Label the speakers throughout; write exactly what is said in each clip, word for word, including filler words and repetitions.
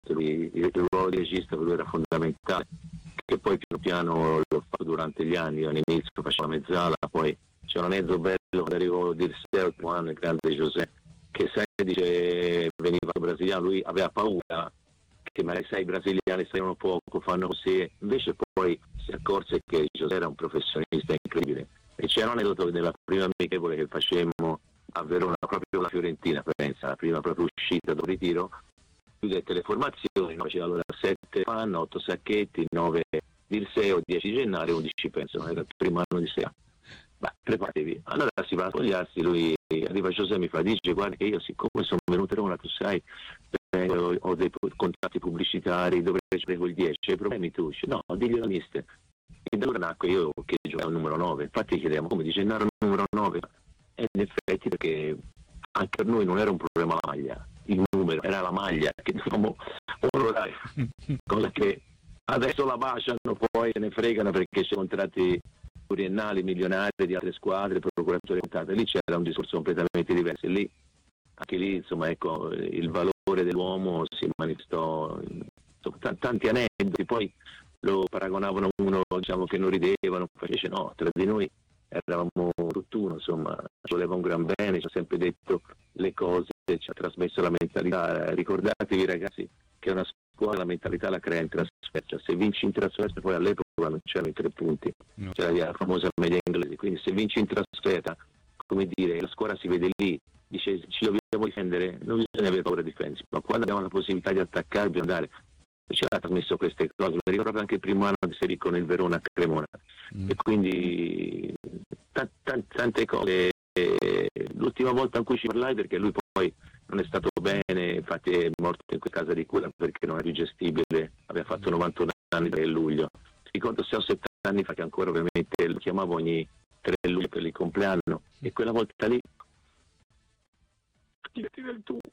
Speaker 1: lui, il ruolo di regista per lui era fondamentale, che poi piano piano l'ho fatto durante gli anni. Io all'inizio facevo la mezzala, poi c'era un mezzo bello quando arrivò Dirceu, il grande José, che sempre dice veniva brasiliano, lui aveva paura che magari sai i brasiliani sai poco, fanno così, invece poi si accorse che José era un professionista incredibile. E c'era un aneddoto della prima amichevole che facemmo a Verona, proprio la Fiorentina, pensa, la prima proprio uscita dopo ritiro, chiudette le formazioni, no? C'era allora sette Panna, otto Sacchetti, nove Dirceu, dieci Gennaro, undici penso, era il primo anno di Serie A. Beh, preparatevi. Allora si va a spogliarsi, lui arriva Giuseppe, mi fa, dice guarda che io siccome sono venuto a Roma, tu sai, eh, ho, ho dei contratti pubblicitari, dovrei prendere il dieci, hai problemi tu? Dice, no, diglielo al mister. E da allora nacque io che giocavo il numero nove, infatti chiediamo come di Gennaro numero nove, e in effetti perché anche per noi non era un problema la maglia, il numero, era la maglia che dovevamo onorare, cosa che adesso la baciano, poi se ne fregano perché c'è contratti pluriennali, milionari di altre squadre, procuratori contate, lì c'era un discorso completamente diverso, e lì, anche lì insomma ecco, il valore dell'uomo si manifestò, insomma, tanti aneddoti, poi lo paragonavano a uno diciamo che non ridevano, invece no, tra di noi eravamo tutt'uno, insomma, ci voleva un gran bene, ci ha sempre detto le cose, ci ha trasmesso la mentalità. Ricordatevi ragazzi che una squadra la mentalità la crea in trasferta, se vinci in trasferta poi all'epoca non c'erano i tre punti, no. C'era la famosa media inglese, quindi se vinci in trasferta, come dire, la squadra si vede lì, dice ci dobbiamo difendere, non bisogna avere paura di difendersi, ma quando abbiamo la possibilità di attaccare dobbiamo andare. Ci ha trasmesso queste cose, mi ricordo proprio anche il primo anno di Serie con il Verona a Cremona, mm. e quindi t- t- tante cose. L'ultima volta in cui ci parlai, perché lui poi non è stato bene, infatti è morto in quella casa di cura perché non era gestibile, aveva fatto novantuno anni tre luglio, ricordo sei o sette anni fa che ancora ovviamente lo chiamavo ogni tre luglio per il compleanno, e quella volta lì ti metti del tu.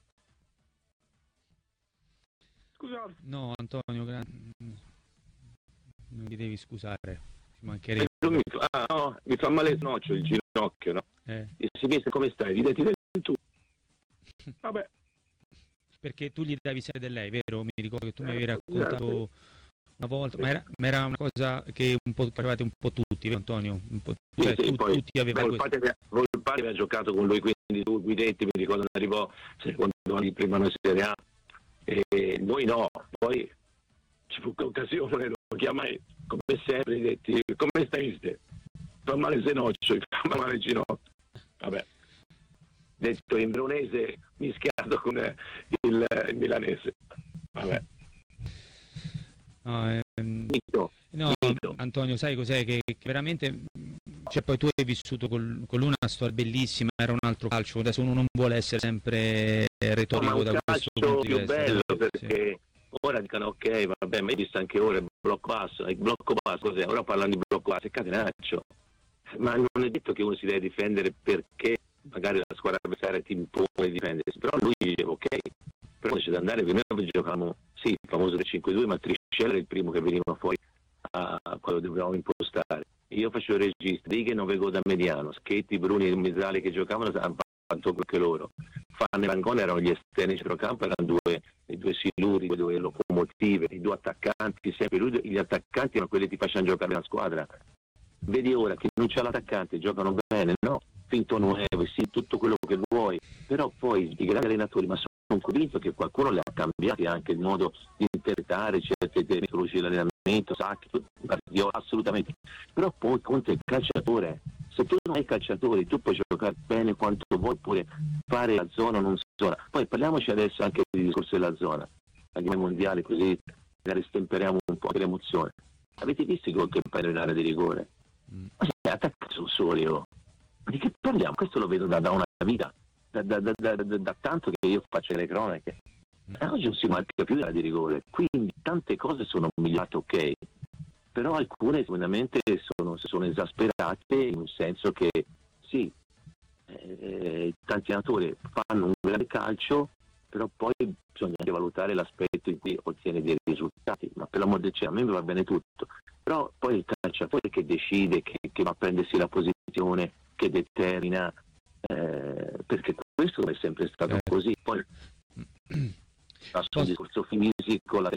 Speaker 1: Scusate.
Speaker 2: No, Antonio, gra- non mi devi scusare, ci mancherebbe.
Speaker 1: Mi fa, ah, no, mi fa male il noccio, il ginocchio, no?
Speaker 2: Eh.
Speaker 1: E si chiede come stai, ridati del tu. Vabbè.
Speaker 2: Perché tu gli davi sede lei, vero? Mi ricordo che tu mi avevi raccontato una volta, ma era, ma era una cosa che un po' facevate un po' tutti, vero Antonio? Un po', cioè,
Speaker 1: sì, sì,
Speaker 2: tu,
Speaker 1: poi,
Speaker 2: tutti avevano
Speaker 1: Volpati, Volpati aveva giocato con lui, quindi tu Guidetti, mi ricordo arrivò secondo anni prima in Serie A, e noi no, poi ci fu l'occasione, lo chiamai come sempre, gli detti come stai ste? Fa male il ginocchio, fa male il ginocchio, vabbè, detto in veronese mischiato con il, il milanese, vabbè.
Speaker 2: No, ehm,
Speaker 1: Mito,
Speaker 2: no
Speaker 1: mito.
Speaker 2: Antonio, sai cos'è? Che, che veramente, cioè poi tu hai vissuto col, con lui una storia bellissima, era un altro calcio, adesso uno non vuole essere sempre retorico, no, da questo punto di
Speaker 1: vista.
Speaker 2: È
Speaker 1: un calcio più bello perché
Speaker 2: sì.
Speaker 1: Ora dicono ok, vabbè, ma hai visto anche ora il blocco basso, il blocco basso cos'è? Ora parlano di blocco basso, è catenaccio, ma non è detto che uno si deve difendere perché magari la squadra avversaria ti impone di difendersi, però lui diceva ok, però c'è da andare, noi giocavamo, sì, il famoso tre cinque due, ma Triscella era il primo che veniva fuori a quello dovevamo impostare. Io facevo il regista, righe non vengo da mediano, Schetti, Bruni e Mezzali che giocavano hanno fatto anche loro. Fanne e Langone erano gli esterni di centrocampo, erano due, i due siluri, le due locomotive, i due attaccanti, sempre lui, gli attaccanti erano quelli che ti facevano giocare la squadra. Vedi ora che non c'è l'attaccante, giocano bene, no? Finto nuovo, sì, tutto quello che vuoi, però poi i grandi allenatori, ma sono convinto che qualcuno le ha cambiati anche il modo di interpretare certe metodologie dell'allenamento, Sacchi, io assolutamente, però poi conta il calciatore, se tu non hai calciatori tu puoi giocare bene quanto vuoi, oppure fare la zona o non zona, poi parliamoci adesso anche del discorso della zona, andiamo ai mondiali così magari stemperiamo un po' l'emozione. Avete visto i gol che fanno in area di rigore? Mm. Ma se attacca sul sole, oh. Di che parliamo? Questo lo vedo da, da una vita, da, da, da, da, da tanto che io faccio le cronache. E oggi non si marca più l'area di rigore, quindi tante cose sono migliorate, ok, però alcune sicuramente sono, sono esasperate, in un senso che sì, eh, tanti allenatori fanno un grande calcio, però poi bisogna anche valutare l'aspetto in cui ottiene dei risultati, ma per l'amor del cielo a me va bene tutto, però poi il calciatore che decide, che, che va a prendersi la posizione, che determina, eh, perché questo è sempre stato eh. così. Poi sul discorso fisico, la